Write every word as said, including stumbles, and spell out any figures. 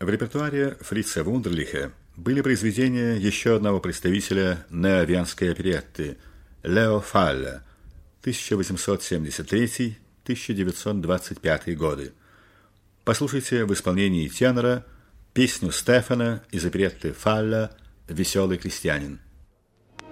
В репертуаре Фрица Вундерлиха были произведения еще одного представителя неовенской оперетты Лео Фалля тысяча восемьсот семьдесят третий — тысяча девятьсот двадцать пятый годы. Послушайте в исполнении тенора песню Стефана из оперетты Фалля «Веселый крестьянин».